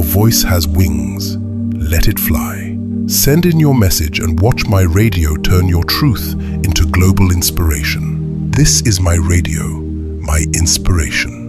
voice has wings. Let it fly. Send in your message and watch my radio turn your truth into global inspiration. This is my radio, my inspiration.